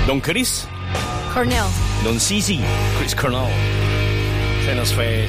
Don Chris Cornell. Don Sisi, Chris Cornell. Se nos fue.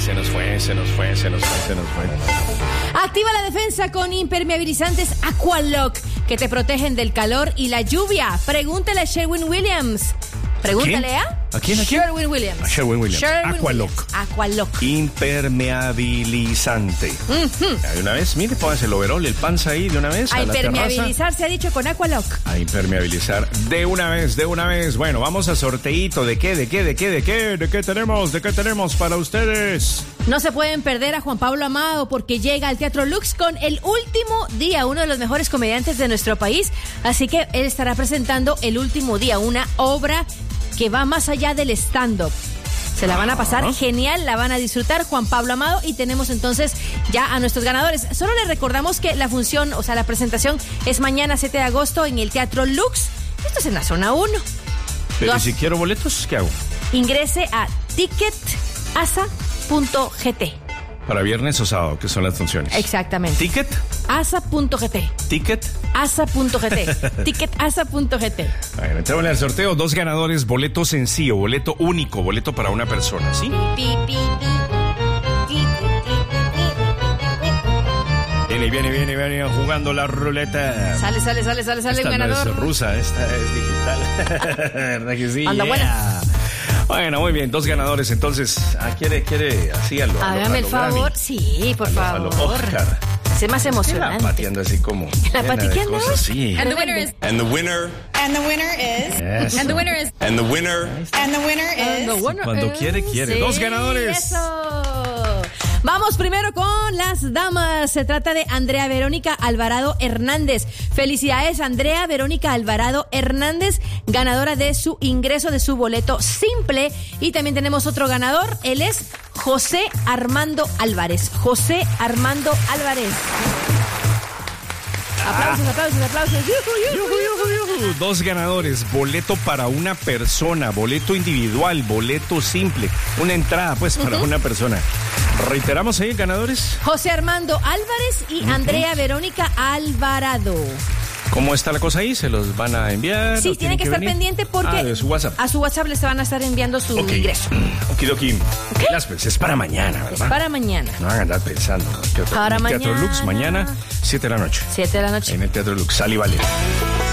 Activa la defensa con impermeabilizantes Aqualock que te protegen del calor y la lluvia. Pregúntale a Sherwin Williams. Pregúntale ¿A quién? Sherwin Williams. A Sherwin Williams. Aqualock. Aqualock. Impermeabilizante. De una vez, mire, póngase el overol, el panza ahí de una vez. A impermeabilizar se ha dicho con Aqualock. A impermeabilizar de una vez. Bueno, vamos a sorteíto. ¿De qué tenemos para ustedes? No se pueden perder a Juan Pablo Amado porque llega al Teatro Lux con El Último Día, uno de los mejores comediantes de nuestro país. Así que él estará presentando El Último Día, una obra que va más allá del stand-up. Se la van a pasar genial, la van a disfrutar, Juan Pablo Amado, y tenemos entonces ya a nuestros ganadores. Solo les recordamos que la función, o sea, la presentación es mañana 7 de agosto en el Teatro Lux. Esto es en la zona 1. Pero si quiero boletos, ¿qué hago? Ingrese a ticketasa.gt. Para viernes o sábado, que son las funciones. Exactamente. ¿Ticket? asa.gt. ¿Ticket? asa.gt. Ticketasa.gt. Bueno, entramos al sorteo. 2 ganadores, boleto sencillo, boleto único, boleto para una persona, ¿sí? Viene jugando la ruleta. Sale esta un ganador. No es rusa, esta es digital. ¿Verdad que sí? Anda buena. Bueno, muy bien, 2 ganadores, entonces, quiere así a lo hágame el favor, sí, por favor. A lo Oscar. Es más emocionante. La pateando así como. La pateando. Sí. And the winner is. And the winner. And the winner is. Yes. And the winner is. And the winner. And the winner is. Cuando quiere. Sí, 2 ganadores. Eso. Vamos primero con las damas. Se trata de Andrea Verónica Alvarado Hernández. Felicidades, Andrea Verónica Alvarado Hernández, ganadora de su ingreso de su boleto simple. Y también tenemos otro ganador. Él es José Armando Álvarez. José Armando Álvarez. Aplausos. Yujú. 2 ganadores, boleto para una persona, boleto individual, boleto simple, una entrada pues para una persona. Reiteramos ahí, ganadores. José Armando Álvarez y Andrea Verónica Alvarado. ¿Cómo está la cosa ahí? ¿Se los van a enviar? Sí, tienen que estar pendiente porque de su WhatsApp. A su WhatsApp les van a estar enviando su ingreso. Okidoki. Pues es para mañana, ¿verdad? Es para mañana. No van a andar pensando. Para Teatro mañana. Lux, mañana, 7 de la noche. 7 de la noche. En el Teatro Lux. Sal y vale.